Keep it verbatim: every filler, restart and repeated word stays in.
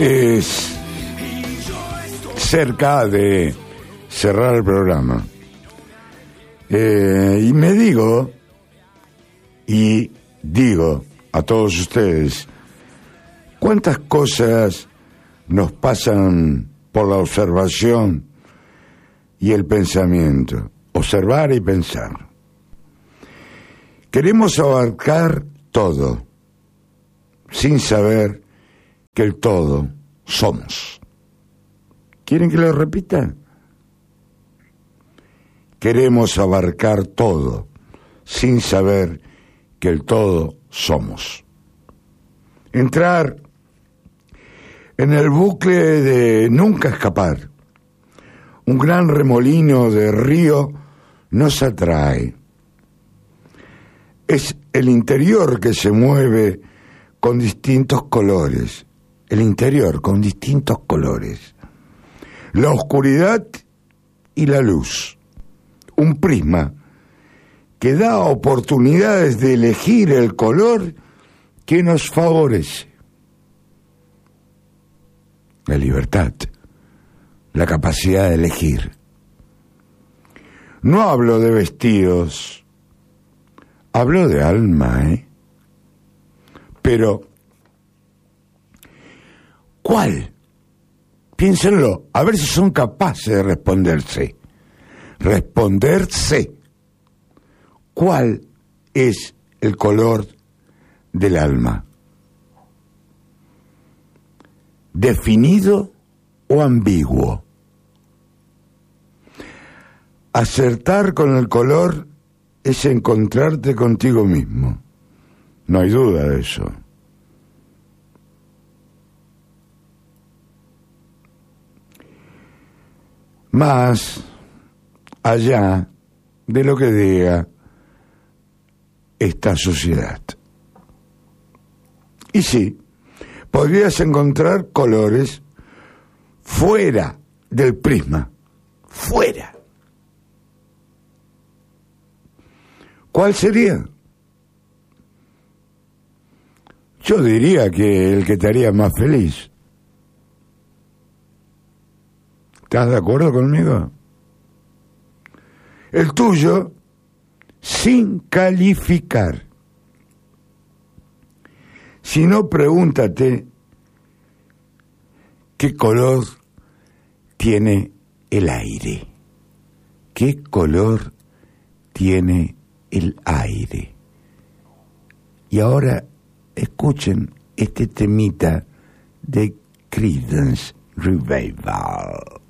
es cerca de cerrar el programa. Eh, y me digo, y digo a todos ustedes, ¿cuántas cosas nos pasan por la observación y el pensamiento? Observar y pensar. Queremos abarcar todo, sin saber que el todo somos. ¿Quieren que lo repita? Queremos abarcar todo, sin saber que el todo somos. Entrar en el bucle de nunca escapar. Un gran remolino de río nos atrae. Es el interior que se mueve con distintos colores. El interior con distintos colores. La oscuridad y la luz. Un prisma que da oportunidades de elegir el color que nos favorece. La libertad, la capacidad de elegir. No hablo de vestidos, hablo de alma, ¿eh? Pero, ¿cuál? Piénsenlo, a ver si son capaces de responderse. Responderse. ¿Cuál es el color del alma? ¿Definido o ambiguo? Acertar con el color es encontrarte contigo mismo. No hay duda de eso. Más allá de lo que diga esta sociedad. Y sí, podrías encontrar colores fuera del prisma, fuera. ¿Cuál sería? Yo diría que el que te haría más feliz. ¿Estás de acuerdo conmigo? El tuyo, sin calificar. Si no, pregúntate qué color tiene el aire. ¿Qué color tiene el aire? Y ahora escuchen este temita de Creedence Revival.